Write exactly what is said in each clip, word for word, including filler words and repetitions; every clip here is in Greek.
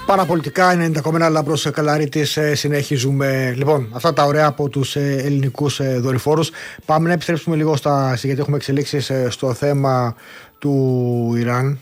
Παραπολιτικά ενενήντα κόμμα ένα Λάμπρος Καλαρίτης, συνεχίζουμε. Λοιπόν, αυτά τα ωραία από τους ελληνικούς δορυφόρους. Πάμε να επιστρέψουμε λίγο στα, γιατί έχουμε εξελίξεις στο θέμα του Ιράν.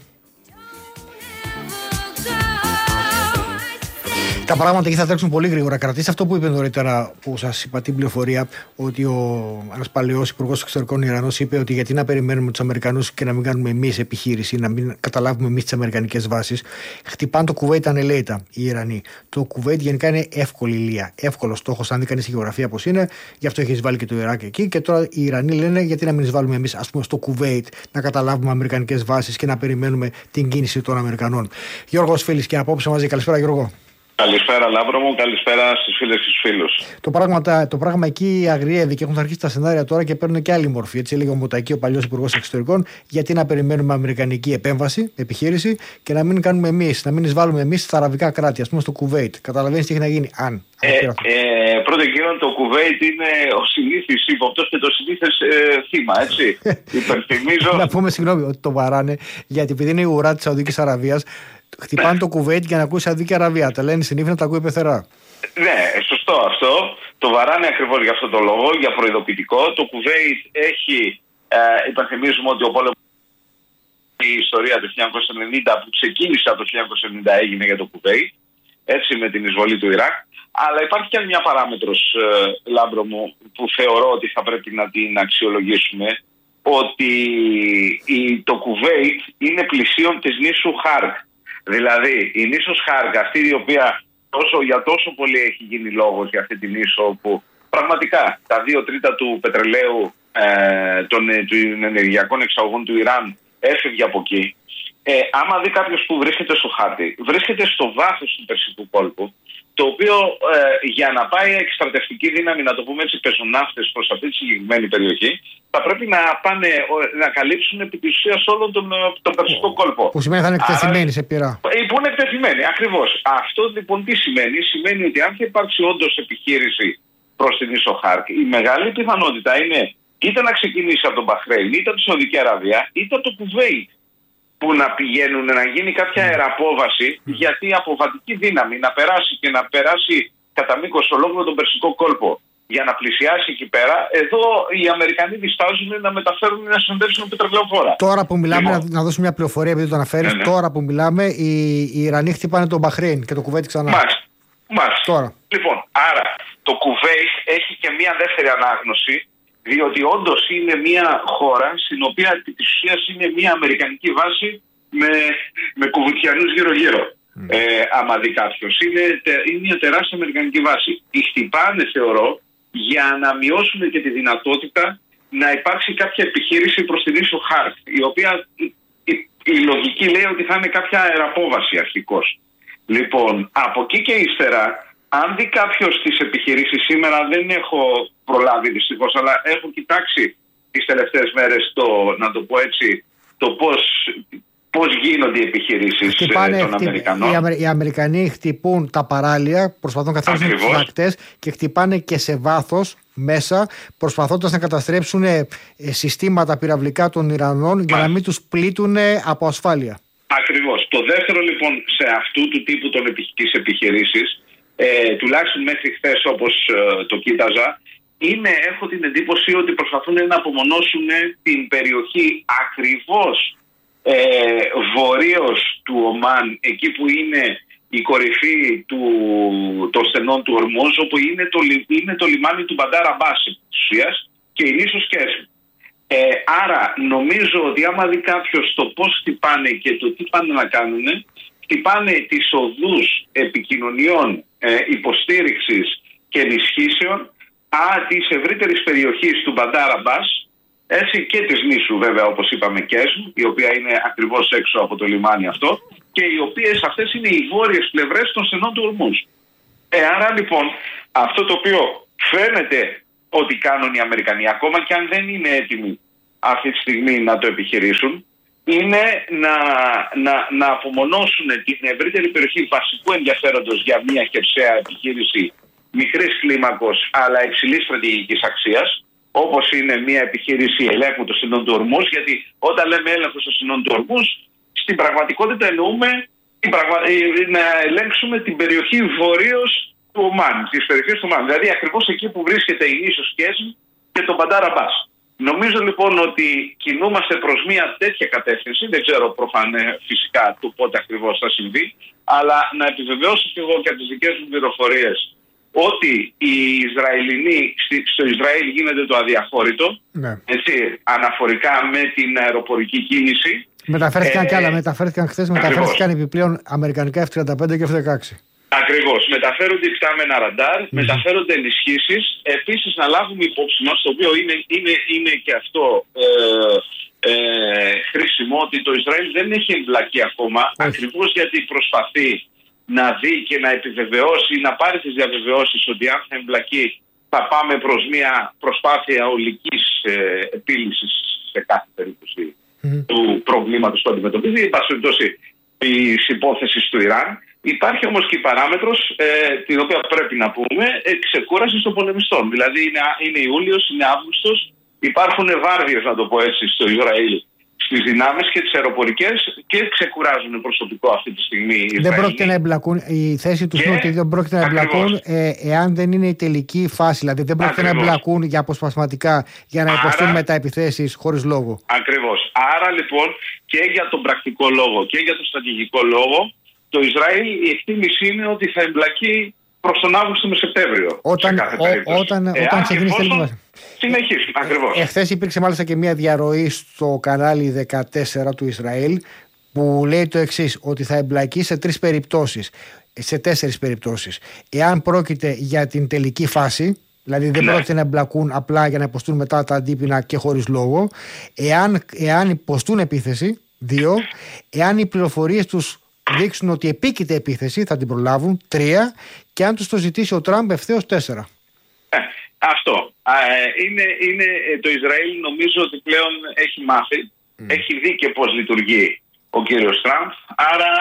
Τα πράγματα εκεί θα τρέξουν πολύ γρήγορα. Κρατήστε αυτό που είπε νωρίτερα, που σας είπα την πληροφορία, ότι ένας παλαιός υπουργός εξωτερικών Ιρανός είπε ότι γιατί να περιμένουμε τους Αμερικανούς και να μην κάνουμε εμείς επιχείρηση, να μην καταλάβουμε εμείς τις αμερικανικές βάσεις. Χτυπάνε το Κουβέιτ ανελαίητα οι Ιρανοί. Το Κουβέιτ γενικά είναι εύκολη ηλία. Εύκολο στόχο, αν δει κανείς τη γεωγραφία πώς είναι. Γι' αυτό έχει εισβάλει και το Ιράκ εκεί. Και τώρα οι Ιρανοί λένε γιατί να μην εισβάλλουμε εμείς, ας πούμε, στο Κουβέιτ, να καταλάβουμε αμερικανικές βάσεις και να περιμένουμε την κίνηση των Αμερικανών. Γιώργος Φίλης και απόψε μαζί. Καλησπέρα, Γιώργο. Καλησπέρα, Λάμπρο μου, καλησπέρα στις φίλες και στους φίλους. Το πράγμα, το πράγμα εκεί αγριεύει και έχουν αρχίσει τα σενάρια τώρα και παίρνουν και άλλη μορφή. Έτσι έλεγε ο Μουτακή, ο παλιός υπουργός εξωτερικών, γιατί να περιμένουμε αμερικανική επέμβαση, επιχείρηση και να μην κάνουμε εμείς, να μην εισβάλλουμε εμείς στα αραβικά κράτη, ας πούμε στο Κουβέιτ. Καταλαβαίνεις τι έχει να γίνει, αν. Ε, ε, πρώτα κύριο, το Κουβέιτ είναι ο συνήθις ύποπτος και το συνήθες ε, θύμα, έτσι. Υπενθυμίζω. Να πούμε συγγνώμη ότι το βαράνε, γιατί επειδή είναι η ουρά της Σαουδικής Αραβίας. Χτυπάνε το Κουβέιτ για να ακούσει Σαουδική Αραβία. Τα λένε συνήθως να τα ακούει πεθερά. Ναι, σωστό αυτό. Το βαράνε ακριβώς για αυτόν τον λόγο, για προειδοποιητικό. Το Κουβέιτ έχει, ε, υπενθυμίζουμε ότι ο πόλεμος, η ιστορία του χίλια εννιακόσια ενενήντα που ξεκίνησε από το χίλια εννιακόσια ενενήντα έγινε για το Κουβέιτ, έτσι με την εισβολή του Ιράκ. Αλλά υπάρχει και άλλη μια παράμετρος, ε, Λάμπρο μου, που θεωρώ ότι θα πρέπει να την αξιολογήσουμε. Ότι η, το Κουβέιτ είναι πλησίον της νήσου Χάρκ. Δηλαδή η νήσος Χάρκ, αυτή η οποία τόσο, για τόσο πολύ έχει γίνει λόγος για αυτή την νήσο, όπου πραγματικά τα δύο τρίτα του πετρελαίου ε, των, των ενεργειακών εξαγωγών του Ιράν έφευγε από εκεί. Ε, άμα δει κάποιος που βρίσκεται στο χάρτη, βρίσκεται στο βάθος του Περσικού κόλπου, το οποίο ε, για να πάει εκστρατευτική δύναμη, να το πούμε έτσι, πεζοναύτες προς αυτή τη συγκεκριμένη περιοχή, θα πρέπει να πάνε να καλύψουν επί της ουσίας όλον τον, τον Περσικό κόλπο. Που σημαίνει θα είναι εκτεθειμένοι σε πυρά. Που είναι εκτεθειμένοι, ακριβώς. Αυτό λοιπόν τι σημαίνει? Σημαίνει ότι αν θα υπάρξει όντως επιχείρηση προς την ίσο Χάρκ, η μεγάλη πιθανότητα είναι είτε να ξεκινήσει από τον Μπαχρέιν, είτε από τη Σαουδική Αραβία, είτε από το Κουβέιτ, που να πηγαίνουν να γίνει κάποια αεραπόβαση, mm. γιατί αποβατική δύναμη να περάσει και να περάσει κατά μήκος ολόκληρο τον Περσικό κόλπο για να πλησιάσει εκεί πέρα, εδώ οι Αμερικανοί διστάζουν να μεταφέρουν να συνδέσουν πετρελαιοφόρα. Τώρα που μιλάμε, λοιπόν, να, να δώσουμε μια πληροφορία επειδή το αναφέρεις, ναι, ναι. Τώρα που μιλάμε, οι, οι Ιρανοί χτυπάνε τον Μπαχρέιν και το Κουβέιτ ξανά. Μάλιστα. Μάλιστα. Τώρα. Λοιπόν, άρα το Κουβέιτ έχει και μια δεύτερη ανάγνωση, διότι όντως είναι μια χώρα στην οποία επί της ουσίας είναι μια αμερικανική βάση με, με κουβουτιανούς γύρω-γύρω. Mm. Ε, άμα δει κάποιος, είναι, είναι μια τεράστια αμερικανική βάση. Τη χτυπάνε, θεωρώ, για να μειώσουν και τη δυνατότητα να υπάρξει κάποια επιχείρηση προς την ίσο Χάρκ, η οποία η, η, η λογική λέει ότι θα είναι κάποια αεραπόβαση αρχικώς. Λοιπόν, από εκεί και ύστερα, αν δει κάποιος τις επιχειρήσεις σήμερα, δεν έχω προλάβει δυστυχώς, αλλά έχω κοιτάξει τις τελευταίες μέρες το, να το πω έτσι, το πώς, πώς γίνονται οι επιχειρήσεις χτυπάνε, των Αμερικανών. Οι, Αμε, οι Αμερικανοί χτυπούν τα παράλια, προσπαθούν να καθαρίσουν τους φυλακτές και χτυπάνε και σε βάθος μέσα, προσπαθώντας να καταστρέψουν ε, συστήματα πυραυλικά των Ιρανών για να μην τους πλήττουν από ασφάλεια. Ακριβώς. Το δεύτερο λοιπόν σε αυτού του τύπου των τις επιχειρήσεις, Ε, τουλάχιστον μέχρι χθες όπως ε, το κοίταζα, είναι, έχω την εντύπωση ότι προσπαθούν να απομονώσουν την περιοχή ακριβώς ε, βορείως του Ομάν, εκεί που είναι η κορυφή του, των στενών του Ορμούζ, όπου είναι το, είναι το λιμάνι του Μπαντάρ Αμπάς και η νήσος Κέσμ. Ε, άρα νομίζω ότι άμα δει κάποιος το πώς χτυπάνε και το τι πάνε να κάνουν, χτυπάνε τις οδούς επικοινωνιών, ε, υποστήριξης και ενισχύσεων α, της ευρύτερης περιοχής του Μπαντάρ Αμπάς, έτσι, και της νήσου βέβαια όπως είπαμε Κέσμ, η οποία είναι ακριβώς έξω από το λιμάνι αυτό, και οι οποίες αυτές είναι οι βόρειες πλευρές των στενών του Ορμούζ. Ε, άρα λοιπόν αυτό το οποίο φαίνεται ότι κάνουν οι Αμερικανοί, ακόμα και αν δεν είναι έτοιμοι αυτή τη στιγμή να το επιχειρήσουν, είναι να, να, να απομονώσουν την ευρύτερη περιοχή βασικού ενδιαφέροντος για μια χερσαία επιχείρηση μικρής κλίμακος αλλά υψηλής στρατηγικής αξίας, όπως είναι μια επιχείρηση ελέγχου των στενών του Ορμούζ, γιατί όταν λέμε έλεγχο των στενών του Ορμούζ, στην πραγματικότητα εννοούμε να ελέγξουμε την περιοχή βορείως του Ομάν, της περιοχής του Ομάν. Δηλαδή ακριβώς εκεί που βρίσκεται η νήσος Κέσμ και το Μπαντάρ Αμπάς. Νομίζω λοιπόν ότι κινούμαστε προς μια τέτοια κατεύθυνση. Δεν ξέρω προφανές φυσικά το πότε ακριβώς θα συμβεί, αλλά να επιβεβαιώσω και εγώ και από τις δικές μου πληροφορίες ότι οι Ισραηλινοί, στο Ισραήλ γίνεται το αδιαφόρητο, ναι. έτσι, αναφορικά με την αεροπορική κίνηση. Μεταφέρθηκαν ε, κι άλλα, μεταφέρθηκαν χθες, μεταφέρθηκαν επιπλέον αμερικανικά εφ τριάντα πέντε και εφ δεκαέξι. Ακριβώς. Μεταφέρονται υπτάμενα ραντάρ, mm. μεταφέρονται ενισχύσεις. Επίσης να λάβουμε υπόψη μας, το οποίο είναι, είναι, είναι και αυτό ε, ε, χρήσιμο, ότι το Ισραήλ δεν έχει εμπλακεί ακόμα, mm. ακριβώς γιατί προσπαθεί να δει και να επιβεβαιώσει, να πάρει τις διαβεβαιώσεις ότι αν θα εμπλακεί θα πάμε προς μια προσπάθεια ολικής ε, επίλυσης σε κάθε περίπτωση mm. του προβλήματος που αντιμετωπίζει, εν πάση περιπτώσει της υπόθεσης του Ιράν. Υπάρχει όμως και η παράμετρος, ε, την οποία πρέπει να πούμε, ε, ξεκούρασης των πολεμιστών. Δηλαδή είναι, είναι Ιούλιος, είναι Αύγουστος, υπάρχουν βάρδιες, να το πω έτσι, στο Ισραήλ, στις δυνάμεις και τις αεροπορικές και ξεκουράζουν προσωπικό αυτή τη στιγμή. Οι δεν πρόκειται να εμπλακούν, η θέση του είναι ότι δεν πρόκειται να εμπλακούν ε, εάν δεν είναι η τελική φάση. Δηλαδή δεν πρόκειται ακριβώς. να εμπλακούν για αποσπασματικά για να υποστούν μετά επιθέσεις χωρίς λόγο. Ακριβώς. Άρα λοιπόν και για τον πρακτικό λόγο και για τον στρατηγικό λόγο, το Ισραήλ η εκτίμηση είναι ότι θα εμπλακεί προς τον Αύγουστο με Σεπτέμβριο. Όταν, ο, όταν, όταν ξεκινήσει τελική βάση. Συνεχίσει, ακριβώς. Ε, εχθές υπήρξε μάλιστα και μια διαρροή στο κανάλι δεκατέσσερα του Ισραήλ που λέει το εξής, ότι θα εμπλακεί σε τρεις περιπτώσεις, σε τέσσερις περιπτώσεις. Εάν πρόκειται για την τελική φάση, δηλαδή δεν ναι. πρόκειται να εμπλακούν απλά για να υποστούν μετά τα αντίπεινα και χωρίς λόγο, εάν, εάν υποστούν επίθεση, δύο, εάν οι πληροφορίες τους δείξουν ότι επίκειται επίθεση, θα την προλάβουν, τρία, και αν τους το ζητήσει ο Τραμπ ευθέως, τέσσερα. Ε, αυτό. Ε, είναι, είναι, το Ισραήλ νομίζω ότι πλέον έχει μάθει, mm. έχει δει και πώς λειτουργεί ο κύριος Τραμπ, άρα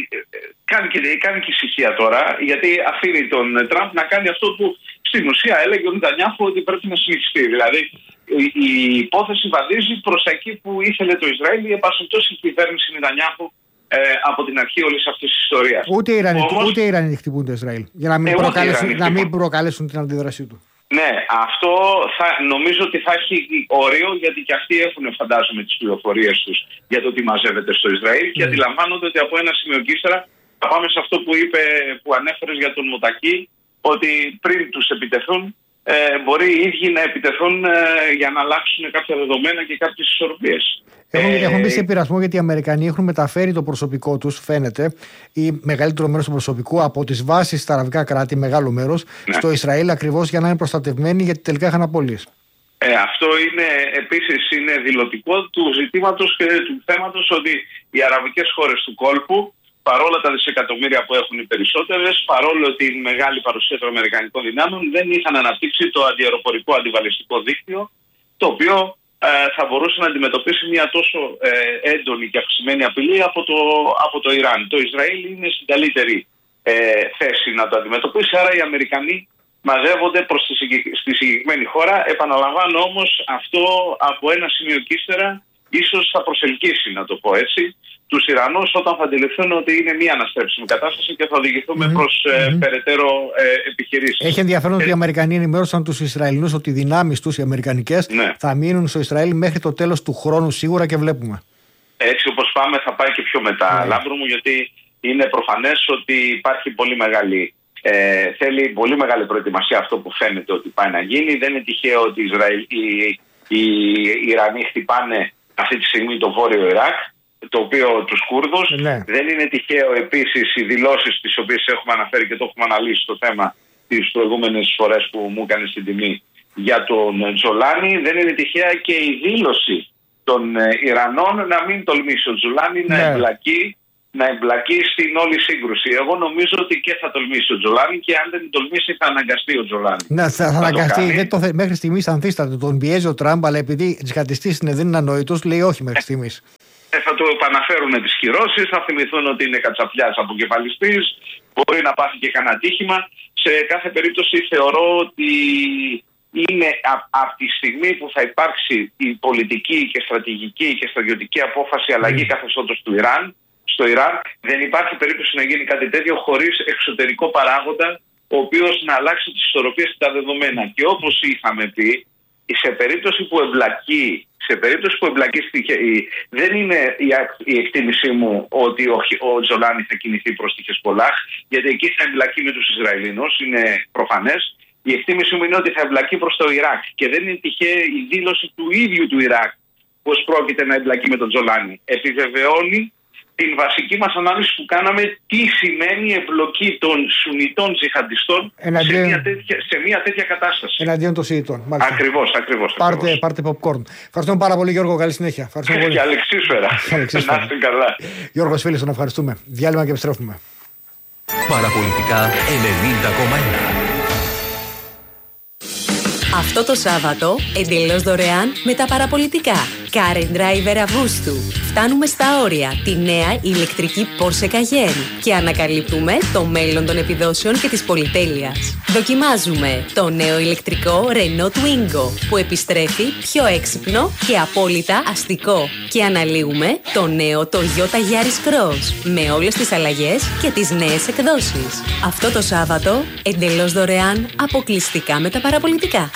κάνει και, κάνει και ησυχία τώρα, γιατί αφήνει τον Τραμπ να κάνει αυτό που στην ουσία έλεγε ο Νετανιάχου ότι πρέπει να συνεχιστεί. Δηλαδή η, η υπόθεση βαδίζει προς εκεί που ήθελε το Ισραήλ, η επασχετώσει η κυβέρνηση Νετανιάχου Ε, από την αρχή όλης αυτής της ιστορίας. Ούτε οι Ιρανοί, Όμως, ούτε οι Ιρανοί χτυπούν το Ισραήλ για να μην, προκαλέσουν, να μην προκαλέσουν την αντίδρασή του. Ναι, αυτό θα, νομίζω ότι θα έχει όριο, γιατί και αυτοί έχουν, φαντάζομαι, τις πληροφορίες τους για το τι μαζεύεται στο Ισραήλ mm. και αντιλαμβάνονται ότι από ένα σημείο και ύστερα θα πάμε σε αυτό που είπε, που ανέφερες για τον Μουτακή, ότι πριν τους επιτεθούν ε, μπορεί οι ίδιοι να επιτεθούν ε, για να αλλάξουν κάποια δεδομένα και κάποιες ισορροπίες. Έχουν, ε, έχουν μπει σε πειρασμό γιατί οι Αμερικανοί έχουν μεταφέρει το προσωπικό τους, φαίνεται, ή μεγαλύτερο μέρος του προσωπικού από τις βάσεις στα αραβικά κράτη, μεγάλο μέρος, ναι. στο Ισραήλ ακριβώς για να είναι προστατευμένοι, γιατί τελικά είχαν απώλειες. Ε, αυτό είναι επίσης είναι δηλωτικό του ζητήματος και του θέματος ότι οι αραβικές χώρες του κόλπου, παρόλα τα δισεκατομμύρια που έχουν οι περισσότερες, παρόλο την μεγάλη παρουσία των αμερικανικών δυνάμεων, δεν είχαν αναπτύξει το αντιαεροπορικό αντιβαλιστικό δίκτυο, το οποίο ε, θα μπορούσε να αντιμετωπίσει μια τόσο ε, έντονη και αυξημένη απειλή από το, από το Ιράν. Το Ισραήλ είναι στην καλύτερη ε, θέση να το αντιμετωπίσει, άρα οι Αμερικανοί μαζεύονται προς τη, στη συγκεκριμένη χώρα. Επαναλαμβάνω όμως, αυτό από ένα σημείο και ύστερα ίσως θα προσελκύσει, να το πω έτσι, τους Ιρανούς όταν θα αντιληφθούν ότι είναι μια αναστρέψιμη κατάσταση και θα οδηγηθούμε mm-hmm. προς ε, mm-hmm. περαιτέρω ε, επιχειρήσεις. Έχει ενδιαφέρον ε... ότι οι Αμερικανοί ενημέρωσαν τους Ισραηλινούς ότι οι δυνάμεις τους, οι αμερικανικές, ναι. θα μείνουν στο Ισραήλ μέχρι το τέλος του χρόνου σίγουρα και βλέπουμε. Έτσι όπως πάμε θα πάει και πιο μετά, mm-hmm. Λάμπρο μου, γιατί είναι προφανές ότι υπάρχει πολύ μεγάλη, ε, θέλει πολύ μεγάλη προετοιμασία αυτό που φαίνεται ότι πάει να γίνει. Δεν είναι τυχαίο ότι οι, Ισραηλ, οι, οι, οι Ιρανοί χτυπάνε αυτή τη στιγμή το βόρειο Ιράκ, το οποίο τους Κούρδους. Ναι. Δεν είναι τυχαίο επίσης οι δηλώσεις τις οποίες έχουμε αναφέρει και το έχουμε αναλύσει το θέμα τις προηγούμενες φορές που μου έκανε την τιμή για τον Τζολάνι. Δεν είναι τυχαία και η δήλωση των Ιρανών να μην τολμήσει ο Τζολάνι ναι. να εμπλακεί να εμπλακεί στην όλη σύγκρουση. Εγώ νομίζω ότι και θα τολμήσει ο Τζολάνι και αν δεν τολμήσει θα αναγκαστεί ο Τζολάνι. Ναι, θα, θα αναγκαστεί. Δεν το, μέχρι στιγμής ανθίσταται. Τον πιέζει ο Τραμπ, αλλά επειδή τζιχαντιστής είναι, δεν είναι ανόητος, λέει όχι μέχρι στιγμής. Ε, θα του επαναφέρουν τις κυρώσεις, θα θυμηθούν ότι είναι κατσαπλιάς αποκεφαλιστής, μπορεί να πάθει και κανένα τύχημα. Σε κάθε περίπτωση θεωρώ ότι είναι από τη στιγμή που θα υπάρξει η πολιτική και στρατηγική και στρατιωτική απόφαση αλλαγή mm. καθεστώτος του Ιράν, στο Ιράν, δεν υπάρχει περίπτωση να γίνει κάτι τέτοιο χωρίς εξωτερικό παράγοντα, ο οποίος να αλλάξει τις ισορροπίες και τα δεδομένα. Και όπως είχαμε πει, σε περίπτωση που εμπλακεί, σε περίπτωση που εμπλακεί δεν είναι η, η εκτίμησή μου ότι ο, ο Τζολάνι θα κινηθεί προς τη Χεσπολάχ, γιατί εκεί θα εμπλακεί με τους Ισραηλινούς, είναι προφανές. Η εκτίμησή μου είναι ότι θα εμπλακεί προς το Ιράκ και δεν είναι τυχαία η δήλωση του ίδιου του Ιράκ πως πρόκειται να εμπλακεί με τον Τζολάνι. Επιβεβαιώνει την βασική μας ανάλυση που κάναμε, τι σημαίνει η εμπλοκή των Σουνιτών τζιχαντιστών εναντίον... σε, μια τέτοια, σε μια τέτοια κατάσταση. Εναντίον των Σιητών. Ακριβώς, ακριβώς. Πάρτε, πάρτε popcorn. Ευχαριστούμε πάρα πολύ, Γιώργο. Καλή συνέχεια. Ευχαριστούμε πολύ. Και αλεξίσφαιρα. Να είστε καλά. Γιώργος Φίλης, τον ευχαριστούμε. Διάλειμμα και επιστρέφουμε. Παραπολιτικά ενενήντα κόμμα ένα. Αυτό το Σάββατο, εντελώς δωρεάν με τα παραπολιτικά. Car and Driver Αυγούστου. Φτάνουμε στα όρια τη νέα ηλεκτρική Porsche Cayenne και ανακαλύπτουμε το μέλλον των επιδόσεων και της πολυτέλειας. Δοκιμάζουμε το νέο ηλεκτρικό Renault Twingo που επιστρέφει πιο έξυπνο και απόλυτα αστικό. Και αναλύουμε το νέο Toyota Yaris Cross με όλες τις αλλαγές και τις νέες εκδόσεις. Αυτό το Σάββατο, εντελώς δωρεάν, αποκλειστικά με τα παραπολιτικά.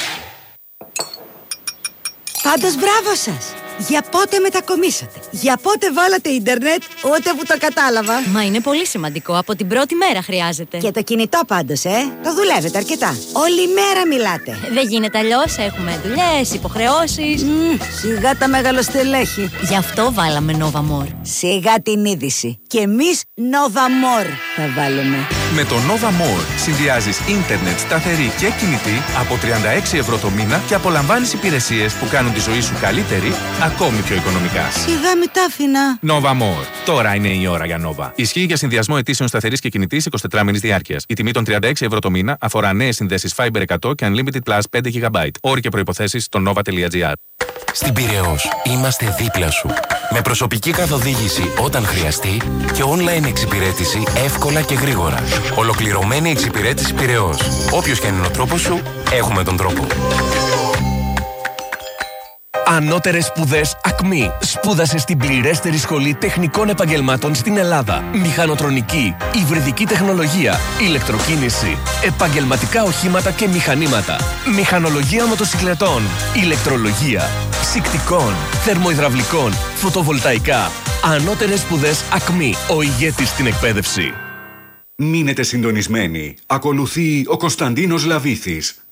Πάντως μπράβο σας! Για πότε μετακομίσατε? Για πότε βάλατε ίντερνετ? Ούτε που το κατάλαβα. Μα είναι πολύ σημαντικό. Από την πρώτη μέρα χρειάζεται. Και το κινητό πάντως, ε. Το δουλεύετε αρκετά. Όλη μέρα μιλάτε. Δεν γίνεται αλλιώς. Έχουμε δουλειές, υποχρεώσεις. Mm, σιγά τα μεγαλοστελέχη. Γι' αυτό βάλαμε Nova More. Σιγά την είδηση. Και εμείς Nova More θα βάλουμε. Με το Nova More συνδυάζεις ίντερνετ σταθερή και κινητή από τριάντα έξι ευρώ το μήνα και απολαμβάνεις υπηρεσίες που κάνουν τη ζωή σου καλύτερη, ακόμη πιο οικονομικά. Σιγά μη τα άφηνα. Nova More. Τώρα είναι η ώρα για Nova. Ισχύει για συνδυασμό αιτήσεων σταθερής και κινητής εικοσιτετράμινης διάρκειας. Η τιμή των τριάντα έξι ευρώ το μήνα αφορά νέες συνδέσεις Fiber εκατό και Unlimited Plus πέντε γιγαμπάιτ. Όροι και προϋποθέσεις στο nova.gr. Στην Πειραιώς είμαστε δίπλα σου. Με προσωπική καθοδήγηση όταν χρειαστεί και online εξυπηρέτηση εύκολα και γρήγορα. Ολοκληρωμένη εξυπηρέτηση Πειραιώς. Όποιος και αν είναι ο τρόπος σου, έχουμε τον τρόπο. Ανώτερες σπουδές Ακμή. Σπούδασε στην πληρέστερη σχολή τεχνικών επαγγελμάτων στην Ελλάδα. Μηχανοτρονική, υβριδική τεχνολογία, ηλεκτροκίνηση, επαγγελματικά οχήματα και μηχανήματα, μηχανολογία μοτοσυκλετών, ηλεκτρολογία, ψυκτικών, θερμοϊδραυλικών, φωτοβολταϊκά. Ανώτερες σπουδές Ακμή. Ο ηγέτης στην εκπαίδευση. Μείνετε συντονισμένοι. Ακολουθεί ο Κωνσταντίνος Λαβίθης.